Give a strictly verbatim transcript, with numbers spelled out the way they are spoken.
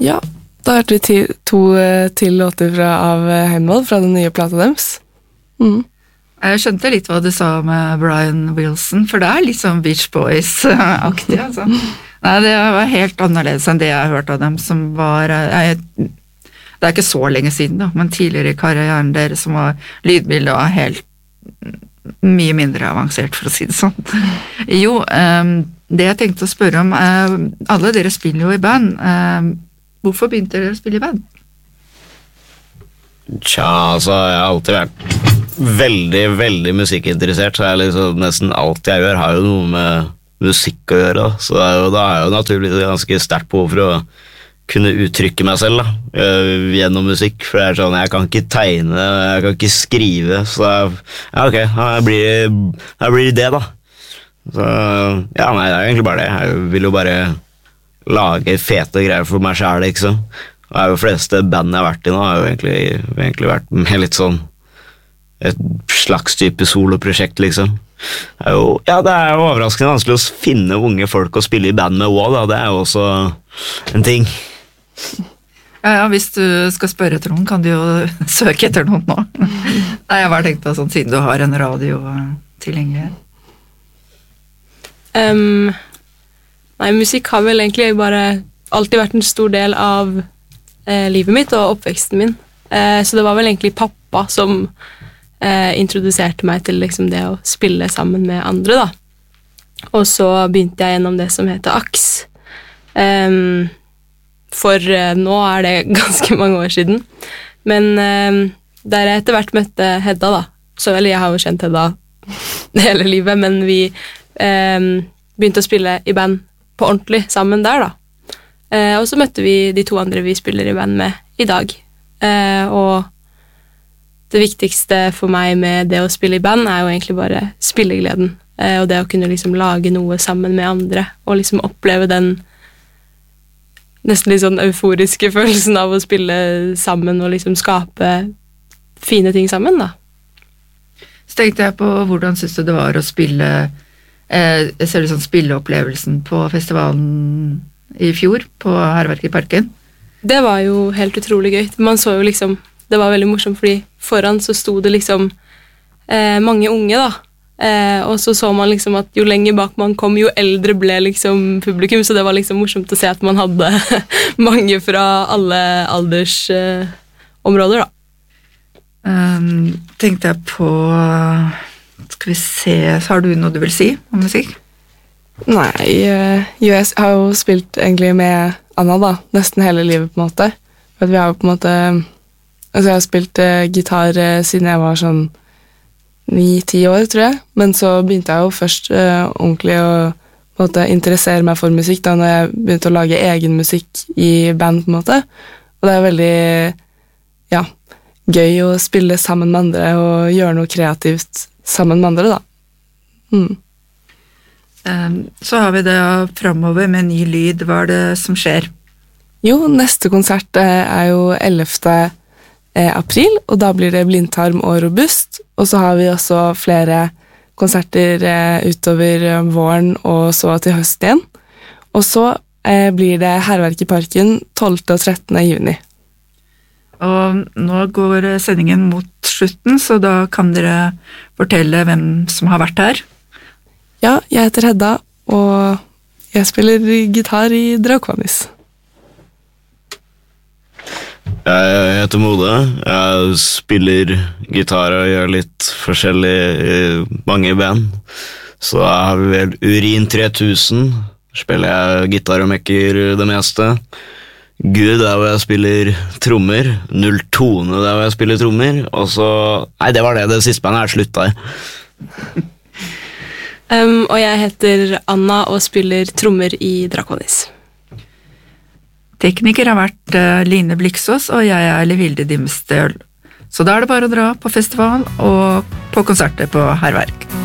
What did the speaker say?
Ja, da hørte vi ti, to til låter fra, av Heimdall fra den nye plata deres. Mm. Jeg skjønte litt hva du sa med Brian Wilson, for det er litt sånn Beach Boys-aktig, altså. Nei, det var helt annerledes enn det jeg har hørt av dem, som var, jeg, det er ikke så lenge siden da, men tidligere i karrieren deres som var lydbildet var helt mye mindre avansert, for å si det sånn. Jo, um, det jeg tenkte å spørre om, uh, alle dere spiller jo i band, uh, hvorfor begynte dere å spille i band? Tja, altså, jeg har alltid vært veldig, veldig musikkinteressert, så jeg liksom, nesten alt jeg gjør har jo noe med musikk å gjøre, da. Så det er jo, da er jo naturligvis ganske sterkt behov for å kunne uttrykke meg selv da, gjennom musikk, for det er sånn, jeg kan ikke tegne, jeg kan ikke skrive, så jeg, ja, ok, jeg blir, jeg blir det da. Så, ja, nei, det er egentlig bare det. Jeg vil jo bare lage fete greier for meg selv, ikke sant? Og det er jo fleste band jeg har vært i nå, har jo egentlig, egentlig vært med litt sånn et slags type soloprosjekt, liksom. Det er jo, ja, det er jo overraskende vanskelig å finne unge folk å spille i band med også, da. Det er jo også en ting. Ja, ja, hvis du skal spørre etter noen, kan du jo søke etter noen nå. Nei, jeg bare tenkte sånn, siden du har en radio tilgjengelig. Um, nei, musikk har vel egentlig bare alltid vært en stor del av eh, livet mitt og oppveksten min. Eh, så det var vel egentlig pappa som Eh, introduserte meg til liksom det å spille sammen med andre da. Og så begynte jeg gjennom det som heter A K S. Um, for eh, nå er det ganske mange år siden. Men eh, der jeg etter hvert møtte Hedda da, så eller jeg har jo kjent Hedda hele livet, men vi eh, begynte å spille i band på ordentlig sammen der da. Eh, og så møtte vi de to andre vi spiller i band med i dag. Eh, og det viktigste for meg med det å spille i band er jo egentlig bare spillegleden, eh, og det å kunne liksom lage noe sammen med andre, og liksom oppleve den nesten litt sånn euforiske følelsen av å spille sammen og liksom skape fine ting sammen da. Så tenkte jeg på hvordan synes du det var å spille, eh, ser du sånn spilleopplevelsen på festivalen i fjor, på Hærverk i Parken? Det var jo helt utrolig gøy. Man så jo liksom det var veldig morsomt, fordi foran så sto det liksom eh, mange unge da, eh, og så så man liksom at jo lenger bak man kom, jo eldre ble liksom publikum, så det var liksom morsomt å se at man hadde mange fra alle aldersområder eh, da. Um, tenkte jeg på, skal vi se, så har du noe du vil si om musikk? Nei, uh, jeg har jo spilt egentlig med Anna da, nesten hele livet på en måte, for at vi har jo på en måte altså jeg har spilt eh, gitar eh, siden jeg var sånn ni-ti år, tror jeg. Men så begynte jeg jo først eh, ordentlig å på en måte, interessere meg for musikk da når jeg begynte å lage egen musikk i band, på en måte. Og det er veldig ja, gøy å spille sammen med andre og gjøre noe kreativt sammen med andre, da. Mm. Um, så har vi det fremover med ny lyd. Hva er det som skjer? Jo, neste konsert eh, er jo ellevte april, og da blir det Blindtarm og Robust, og så har vi også flere konserter eh, utover våren og så til høsten igjen. Og så eh, blir det Hærverk i Parken tolvte og trettende juni. Og nå går sendingen mot slutten, så da kan dere fortelle hvem som har vært her. Ja, jeg heter Hedda, og jeg spiller gitar i Draconis. Jeg heter Mode, jeg spiller gitar og gjør litt forskjellig i mange band. Så da har vi vel Urin tre tusen, spiller jeg gitar og mekker det meste. Gud, der hvor jeg spiller trommer. Null tone, der hvor jeg spiller trommer. Og så, nei, det var det, det siste bandet er slutta i. um, og jeg heter Anna og spiller trommer i Draconis. Tekniker har vært uh, Line Bliksås, og jeg er Livilde Dimstøl. Så da er det bare å dra på festival og på konserter på Hærverk.